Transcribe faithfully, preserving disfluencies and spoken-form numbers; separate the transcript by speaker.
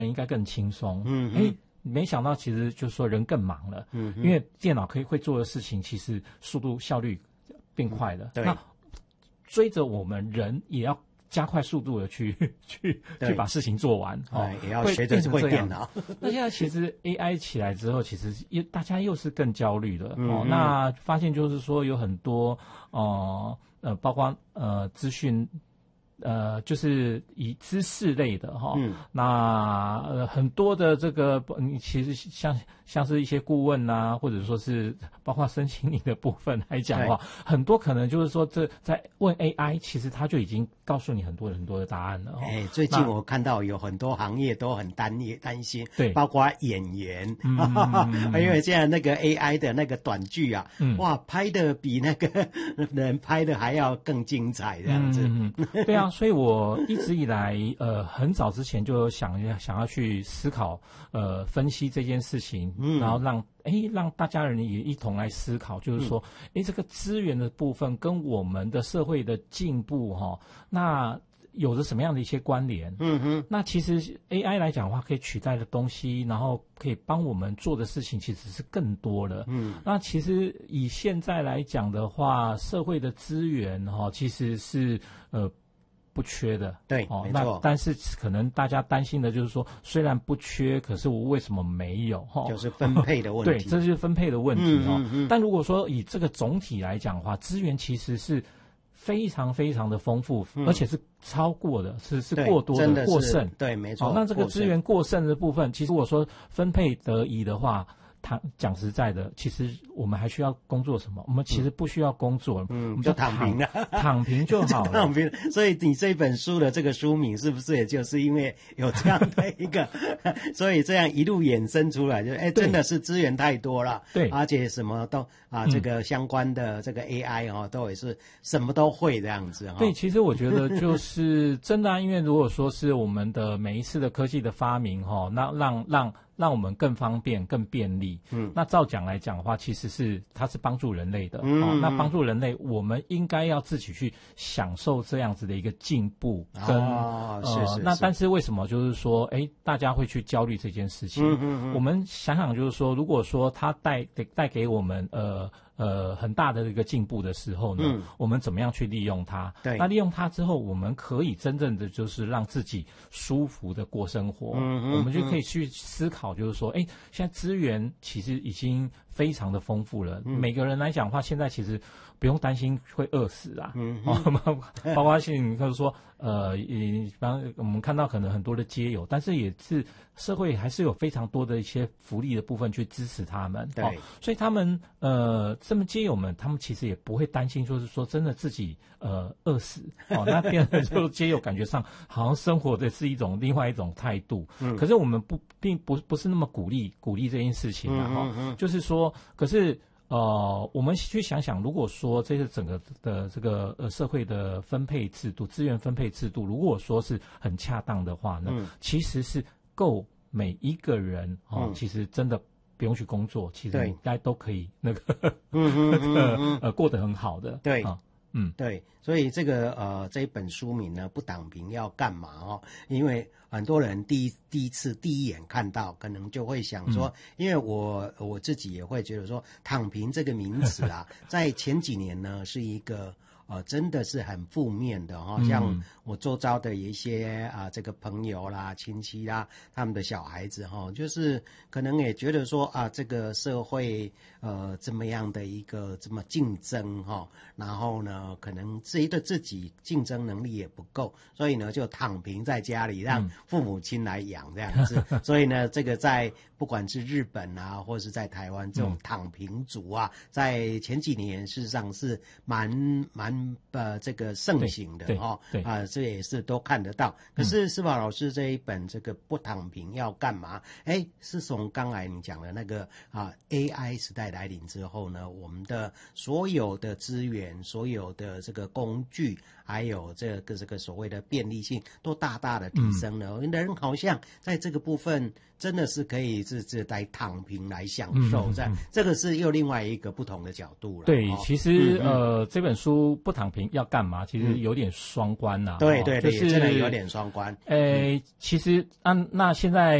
Speaker 1: 应该更轻松。
Speaker 2: 嗯，
Speaker 1: 哎，没想到其实就是说人更忙了。嗯，因为电脑可以会做的事情，其实速度效率变快了。
Speaker 2: 对，
Speaker 1: 那追着我们人也要加快速度的去去去把事情做完。哦，
Speaker 2: 也要学着会电脑。
Speaker 1: 那现在其实 A I 起来之后，其实又大家又是更焦虑了。
Speaker 2: 嗯、
Speaker 1: 哦，那发现就是说有很多哦呃，包括呃资讯。呃，就是以知识类的哈，嗯，那呃很多的这个，你其实像像是一些顾问啊，或者说是包括身心灵的部分来讲的话，很多可能就是说这在问 A I， 其实它就已经告诉你很多很多的答案了。
Speaker 2: 哎，最近我看到有很多行业都很担担心，
Speaker 1: 对，
Speaker 2: 包括演员，
Speaker 1: 嗯嗯、
Speaker 2: 因为现在那个 A I 的那个短剧啊，嗯、哇，拍的比那个人拍的还要更精彩，这样子。
Speaker 1: 嗯嗯、对啊。所以我一直以来，呃，很早之前就想想要去思考，呃，分析这件事情，嗯、然后让哎让大家人也一同来思考，就是说，哎、嗯，这个资源的部分跟我们的社会的进步哈、哦，那有着什么样的一些关联？嗯哼，那其实 A I 来讲的话，可以取代的东西，然后可以帮我们做的事情，其实是更多了。嗯，那其实以现在来讲的话，社会的资源哈、哦，其实是呃。不缺的，
Speaker 2: 对，
Speaker 1: 哦，
Speaker 2: 没错。
Speaker 1: 那但是可能大家担心的就是说，虽然不缺，可是我为什么没有？哈、哦，
Speaker 2: 就是分配的问题。
Speaker 1: 对，这就是分配的问题哦。
Speaker 2: 嗯嗯嗯、
Speaker 1: 但如果说以这个总体来讲的话，资源其实是非常非常的丰富，嗯、而且是超过的，是是过多的过剩。
Speaker 2: 对，没错。
Speaker 1: 哦，那这个资源过剩的部分，其实我说分配得宜的话。谈讲实在的，其实我们还需要工作什么？我们其实不需要工作，
Speaker 2: 嗯，
Speaker 1: 我们就
Speaker 2: 躺平了，
Speaker 1: 躺平就好了。
Speaker 2: 躺平。所以你这本书的这个书名是不是也就是因为有这样的一个，所以这样一路衍生出来，就哎，真的是资源太多了，
Speaker 1: 对，
Speaker 2: 而且什么都啊，这个相关的这个 A I 哦，都也是什么都会这样子哈、哦。
Speaker 1: 对，其实我觉得就是真的、啊，因为如果说是我们的每一次的科技的发明哈、哦，那让让。让我们更方便、更便利。嗯，那照讲来讲的话，其实是它是帮助人类的。嗯、哦，那帮助人类，我们应该要自己去享受这样子的一个进步跟。
Speaker 2: 哦，是是是、呃。
Speaker 1: 那但是为什么就是说，哎，大家会去焦虑这件事情？嗯嗯嗯。我们想想，就是说，如果说它带带给我们呃。呃，很大的一个进步的时候呢，嗯、我们怎么样去利用它？
Speaker 2: 对，
Speaker 1: 那利用它之后，我们可以真正的就是让自己舒服的过生活。嗯嗯，我们就可以去思考，就是说，哎，现在资源其实已经非常的丰富了。嗯、每个人来讲的话，现在其实不用担心会饿死啊。嗯，哦、包括现你就是说，呃，比方我们看到可能很多的街友，但是也是社会还是有非常多的一些福利的部分去支持他们。
Speaker 2: 对，
Speaker 1: 哦、所以他们呃。这么街友们，他们其实也不会担心，说是说真的自己呃饿死哦，那变成就街友感觉上好像生活的是一种另外一种态度。嗯，可是我们不并不不是那么鼓励鼓励这件事情啊，哈、嗯嗯嗯，就是说，可是呃，我们去想想，如果说这个整个的这个呃社会的分配制度、资源分配制度，如果说是很恰当的话呢，嗯、其实是够每一个人哦，嗯、其实真的。不用去工作，其实应该都可以那个，嗯嗯嗯呃过得很好的。
Speaker 2: 对，
Speaker 1: 啊，嗯，
Speaker 2: 对，所以这个呃这一本书名呢，不躺平要干嘛哦？因为很多人第一第一次第一眼看到，可能就会想说，嗯、因为我我自己也会觉得说，躺平这个名词啊，在前几年呢是一个。呃，真的是很负面的哈、哦，像我周遭的一些啊、呃，这个朋友啦、亲戚啦，他们的小孩子哈、哦，就是可能也觉得说啊，这个社会呃这么样的一个这么竞争哈、哦，然后呢，可能觉得自己竞争能力也不够，所以呢就躺平在家里，让父母亲来养这样子。嗯、所以呢，这个在不管是日本啊，或是在台湾这种躺平族啊，在前几年事实上是蛮蛮。呃，这个盛行的哈，啊、呃，这也是都看得到。可是施宝老师这一本这个不躺平要干嘛？哎，是从刚才你讲的那个啊 A I 时代来临之后呢，我们的所有的资源、所有的这个工具，还有这个这个所谓的便利性，都大大的提升了。嗯、人好像在这个部分真的是可以是是来躺平来享受，这样、嗯嗯、这个是又另外一个不同的角度了。
Speaker 1: 对，
Speaker 2: 哦、
Speaker 1: 其实、嗯、呃这本书不。 不躺平要干嘛？其实有点双关呐、啊。
Speaker 2: 对对对，
Speaker 1: 就是
Speaker 2: 真的有点双关。
Speaker 1: 呃，
Speaker 2: 嗯、
Speaker 1: 其实啊，那现在